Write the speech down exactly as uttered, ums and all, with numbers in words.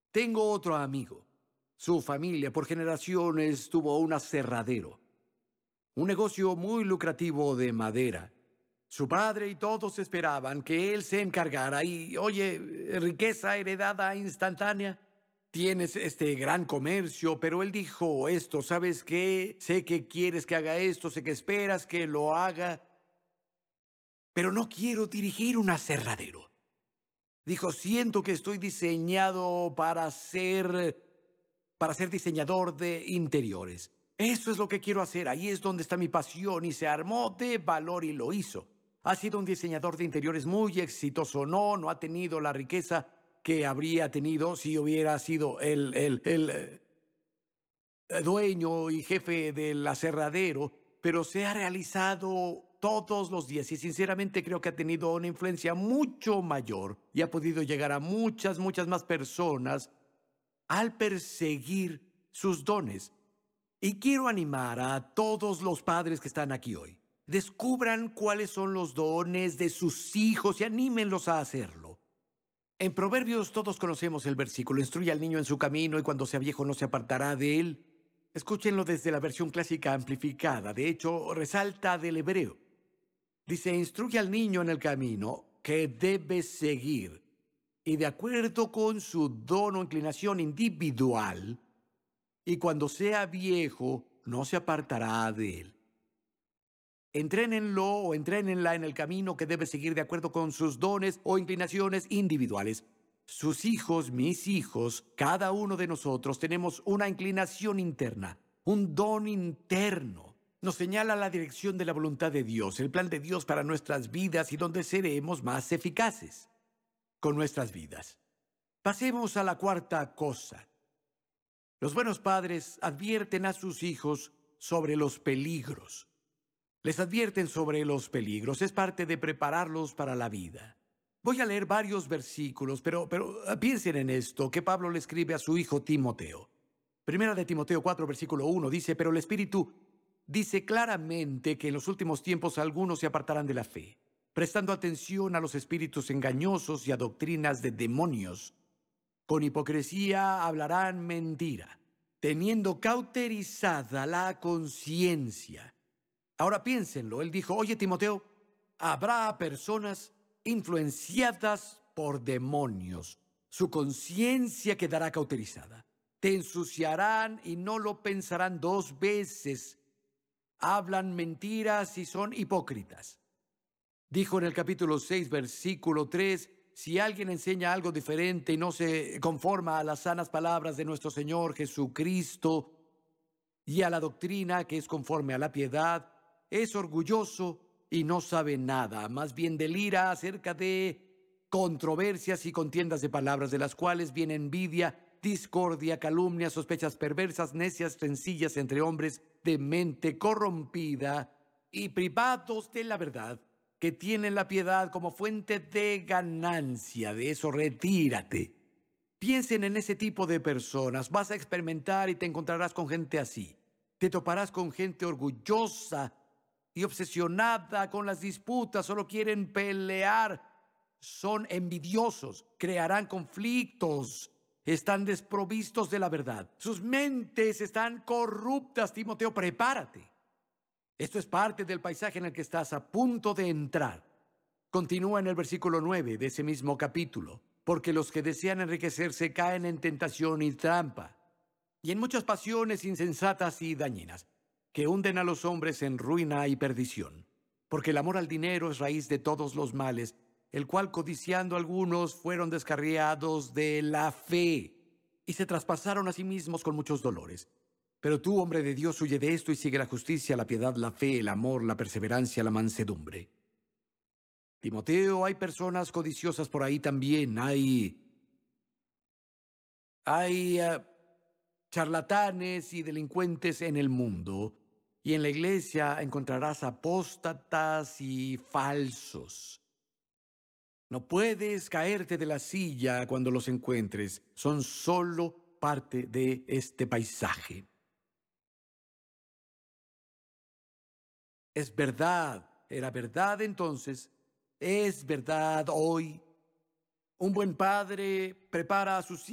Tengo otro amigo. Su familia por generaciones tuvo un aserradero, un negocio muy lucrativo de madera. Su padre y todos esperaban que él se encargara y, oye, riqueza heredada instantánea. Tienes este gran comercio, pero él dijo esto, ¿sabes qué? Sé que quieres que haga esto, sé que esperas que lo haga, pero no quiero dirigir un aserradero. Dijo, siento que estoy diseñado para ser, para ser diseñador de interiores. Eso es lo que quiero hacer. Ahí es donde está mi pasión y se armó de valor y lo hizo. Ha sido un diseñador de interiores muy exitoso. No, no ha tenido la riqueza que habría tenido si hubiera sido el, el, el eh, dueño y jefe del aserradero, pero se ha realizado todos los días y sinceramente creo que ha tenido una influencia mucho mayor y ha podido llegar a muchas, muchas más personas al perseguir sus dones. Y quiero animar a todos los padres que están aquí hoy. Descubran cuáles son los dones de sus hijos y anímenlos a hacerlo. En Proverbios todos conocemos el versículo, instruye al niño en su camino y cuando sea viejo no se apartará de él. Escúchenlo desde la versión clásica amplificada, de hecho resalta del hebreo. Dice, instruye al niño en el camino que debe seguir y de acuerdo con su don o inclinación individual, y cuando sea viejo no se apartará de él. Entrénenlo o entrénenla en el camino que debe seguir de acuerdo con sus dones o inclinaciones individuales. Sus hijos, mis hijos, cada uno de nosotros tenemos una inclinación interna, un don interno. Nos señala la dirección de la voluntad de Dios, el plan de Dios para nuestras vidas y donde seremos más eficaces con nuestras vidas. Pasemos a la cuarta cosa. Los buenos padres advierten a sus hijos sobre los peligros. Les advierten sobre los peligros. Es parte de prepararlos para la vida. Voy a leer varios versículos, pero, pero uh, piensen en esto que Pablo le escribe a su hijo Timoteo. Primera de Timoteo cuatro, versículo uno, dice, pero el Espíritu dice claramente que en los últimos tiempos algunos se apartarán de la fe, prestando atención a los espíritus engañosos y a doctrinas de demonios. Con hipocresía hablarán mentira, teniendo cauterizada la conciencia. Ahora piénsenlo, él dijo, oye Timoteo, habrá personas influenciadas por demonios. Su conciencia quedará cauterizada. Te ensuciarán y no lo pensarán dos veces. Hablan mentiras y son hipócritas. Dijo en el capítulo seis, versículo tres, si alguien enseña algo diferente y no se conforma a las sanas palabras de nuestro Señor Jesucristo y a la doctrina que es conforme a la piedad, es orgulloso y no sabe nada, más bien delira acerca de controversias y contiendas de palabras, de las cuales viene envidia, discordia, calumnia, sospechas perversas, necias, rencillas entre hombres de mente corrompida y privados de la verdad, que tienen la piedad como fuente de ganancia. De eso retírate. Piensen en ese tipo de personas. Vas a experimentar y te encontrarás con gente así. Te toparás con gente orgullosa y obsesionada con las disputas, solo quieren pelear, son envidiosos, crearán conflictos, están desprovistos de la verdad. Sus mentes están corruptas, Timoteo, prepárate. Esto es parte del paisaje en el que estás a punto de entrar. Continúa en el versículo nueve de ese mismo capítulo, porque los que desean enriquecerse caen en tentación y trampa, y en muchas pasiones insensatas y dañinas, que hunden a los hombres en ruina y perdición. Porque el amor al dinero es raíz de todos los males, el cual codiciando algunos fueron descarriados de la fe, y se traspasaron a sí mismos con muchos dolores. Pero tú, hombre de Dios, huye de esto y sigue la justicia, la piedad, la fe, el amor, la perseverancia, la mansedumbre. Timoteo, hay personas codiciosas por ahí también. Hay, hay uh, charlatanes y delincuentes en el mundo. Y en la iglesia encontrarás apóstatas y falsos. No puedes caerte de la silla cuando los encuentres. Son solo parte de este paisaje. Es verdad, era verdad entonces, es verdad hoy. Un buen padre prepara a sus hijos